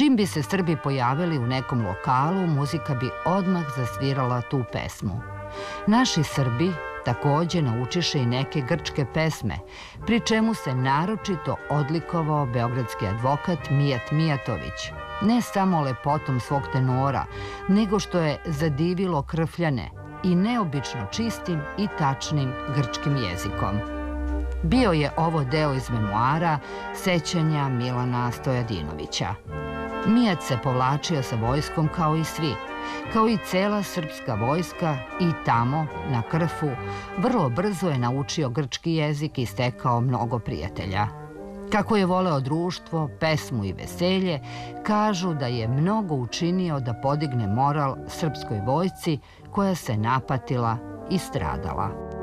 Čim bi se Srbi pojavili u nekom lokalu, muzika bi odmah zasvirala tu pesmu. Naši Srbi takođe naučiše i neke grčke pesme, pri čemu se naročito odlikovao beogradski advokat Mijat Mijatović, ne samo lepotom svog tenora, nego što je zadivilo Krfljane i neobično čistim i tačnim grčkim jezikom. Bio je ovo deo iz memoara Sećanja Milana Stojadinovića. Mijat se povlačio sa vojskom kao i svi, kao i cela srpska vojska, i tamo, na Krfu, vrlo brzo je naučio grčki jezik i stekao mnogo prijatelja. Kako je voleo društvo, pesmu i veselje, kažu da je mnogo učinio da podigne moral srpskoj vojsci koja se napatila i stradala.